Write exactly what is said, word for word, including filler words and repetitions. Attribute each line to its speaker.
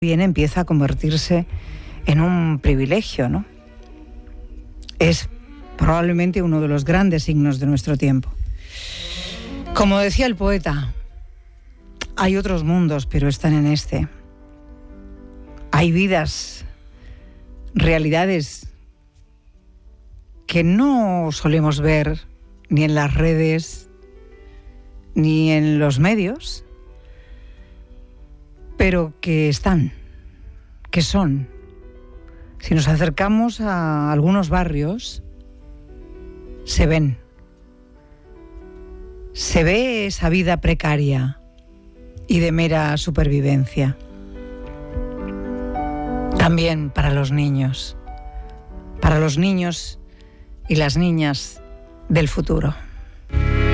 Speaker 1: bien empieza a convertirse en un privilegio, ¿no? Es probablemente uno de los grandes signos de nuestro tiempo. Como decía el poeta, hay otros mundos, pero están en este. Hay vidas, realidades que no solemos ver ni en las redes ni en los medios, pero que están, que son. Si nos acercamos a algunos barrios, se ven. Se ve esa vida precaria y de mera supervivencia. También para los niños, para los niños y las niñas del futuro.